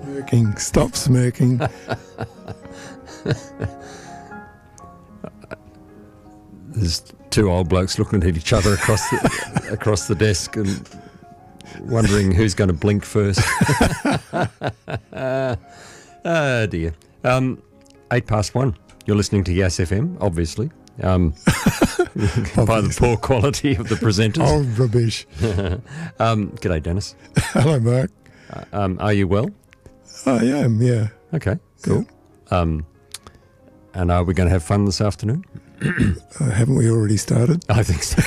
smirking. Stop smirking. There's two old blokes looking at each other across the desk and wondering who's going to blink first. Oh dear. 1:08. You're listening to Yass FM, obviously. By the poor quality of the presenters. Oh, rubbish. G'day, Dennis. Hello, Mark. Are you well? I am, yeah. Okay, cool. And are we going to have fun this afternoon? Haven't we already started? I think so.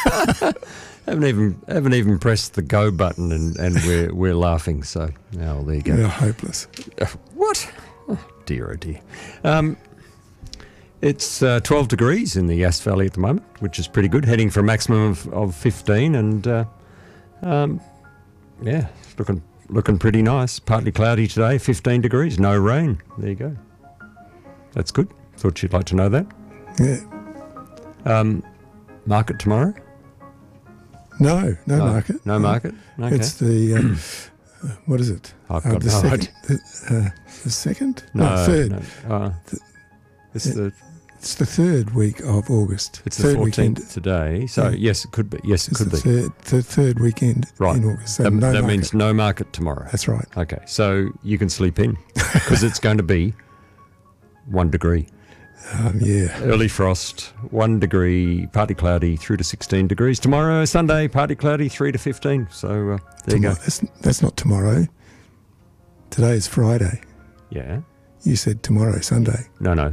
haven't even pressed the go button, and we're laughing. So now there you go. We're hopeless. What? Oh, dear, oh dear. It's 12 degrees in the Yass Valley at the moment, which is pretty good. Heading for a maximum of 15, and yeah, it's looking pretty nice. Partly cloudy today, 15 degrees, no rain. There you go. That's good. Thought you'd like to know that. Yeah. Market tomorrow? No market. No market? Okay. It's the, what is it? I've got the no second. idea. The second? No, third. No. It's the third week of August. It's the third 14th weekend. today. So, yes, it could be. Yes, it could be. The third weekend in August. So that means no market tomorrow. That's right. Okay, so you can sleep in because it's going to be 1 degree. Yeah. Early frost, 1 degree, partly cloudy, through to 16 degrees. Tomorrow, Sunday, partly cloudy, 3 to 15. So there you go. That's not tomorrow. Today is Friday. Yeah. You said tomorrow, Sunday. No.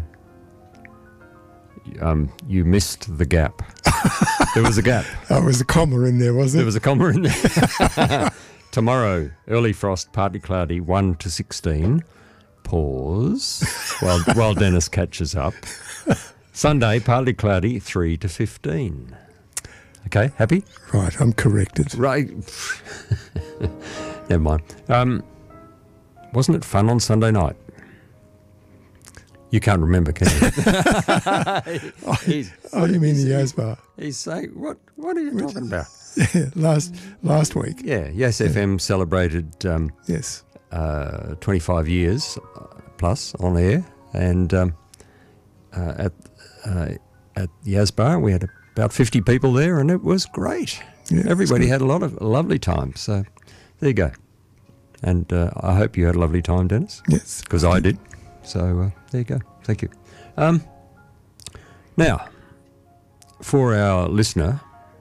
You missed the gap. There was a gap. Oh, there was a comma in there, wasn't it? There was a comma in there. Tomorrow, early frost, partly cloudy, 1 to 16. Pause while Dennis catches up. Sunday, partly cloudy, 3 to 15. Okay, happy? Right, I'm corrected. Right. Never mind. Wasn't it fun on Sunday night? You can't remember, can you? You mean the Yass Bar? He's saying, what are you talking about? Yeah, last week. Yeah, Yass FM celebrated Yes. 25 years plus on air, and at Yass Bar we had about 50 people there, and it was great. Yeah, everybody had a lovely time. So there you go. And I hope you had a lovely time, Dennis. Yes, because I did. So there you go. Thank you. Now, for our listener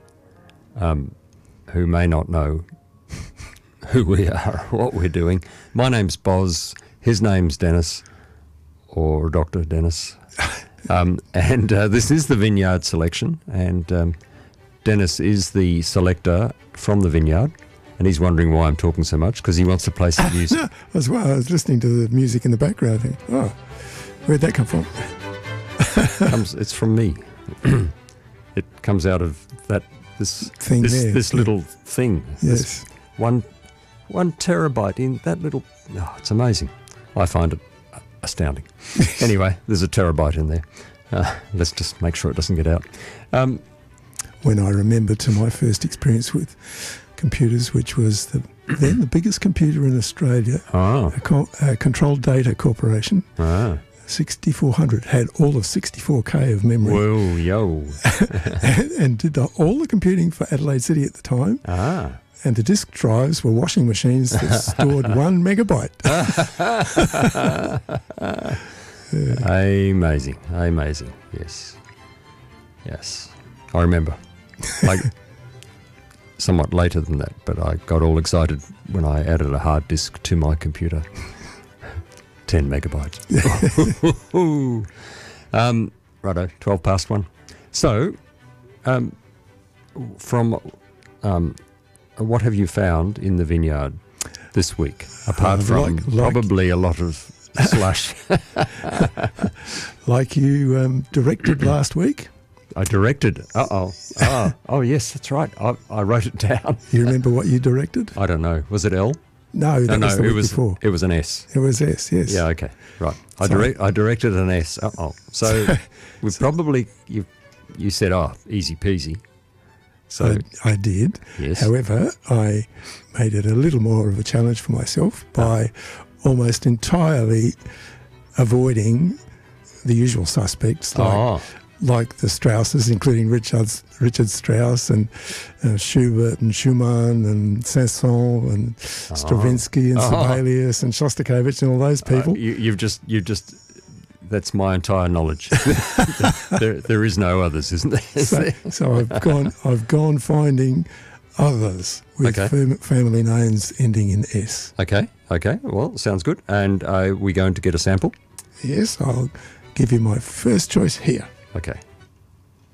who may not know who we are, what we're doing, my name's Boz, his name's Dennis, or Dr. Dennis, and this is the Vineyard Selection, and Dennis is the selector from the Vineyard, and he's wondering why I'm talking so much, because he wants to play some music. No, as well, I was listening to the music in the background, thinking, oh, where'd that come from? It's from me. It comes out of this little thing. Yes. One terabyte in that little. Oh, it's amazing. I find it astounding. Anyway, there's a terabyte in there. Let's just make sure it doesn't get out. When I remember to my first experience with computers, which was then the biggest computer in Australia, a Control Data Corporation, 6400, had all of 64K of memory. Whoa, yo. and did all the computing for Adelaide City at the time. And the disk drives were washing machines that stored 1 megabyte. Amazing. Yes. I remember. Somewhat later than that, but I got all excited when I added a hard disk to my computer. 10 megabytes. Righto, 1:12. So, from what have you found in the Vineyard this week, apart from probably a lot of slush? Like you directed last week? I directed. Oh, yes, that's right. I wrote it down. You remember what you directed? I don't know. Was it L? No, that was the week before. It was an S. It was S, yes. Yeah, okay, right. I directed an S. So we probably you said, easy peasy. So I did. Yes. However, I made it a little more of a challenge for myself by almost entirely avoiding the usual suspects like the Strausses, including Richard Strauss and Schubert and Schumann and Saint-Saëns and Stravinsky and Sibelius and Shostakovich and all those people. You've just that's my entire knowledge. there is no others, isn't there? So I've gone finding others with family names ending in S. Okay. Well, sounds good. And are we going to get a sample? Yes, I'll give you my first choice here. Okay.